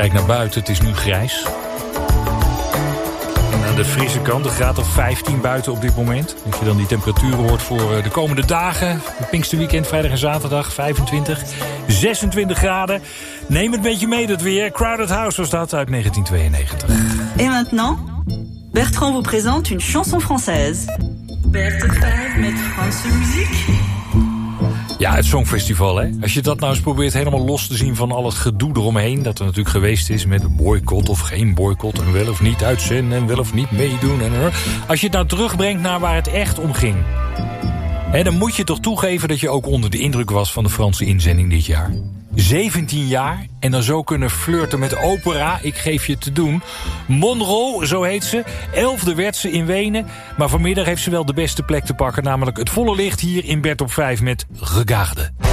Kijk naar buiten, het is nu grijs. En aan de frisse kant, een graad of 15 buiten op dit moment. Als je dan die temperaturen hoort voor de komende dagen. Het Pinksterweekend, vrijdag en zaterdag, 25, 26 graden. Neem het een beetje mee, dat weer. Crowded House was dat uit 1992. Et maintenant, Bertrand vous présente une chanson française. Bert het 5 met Franse muziek. Ja, het Songfestival, hè. Als je dat nou eens probeert helemaal los te zien van al het gedoe eromheen, dat er natuurlijk geweest is met een boycott of geen boycott, en wel of niet uitzenden en wel of niet meedoen. Als je het nou terugbrengt naar waar het echt om ging, hè, dan moet je toch toegeven dat je ook onder de indruk was van de Franse inzending dit jaar. 17 jaar en dan zo kunnen flirten met opera. Ik geef je te doen. Monroe, zo heet ze. 11e werd ze in Wenen. Maar vanmiddag heeft ze wel de beste plek te pakken. Namelijk het volle licht hier in Bert op 5 met Regarde.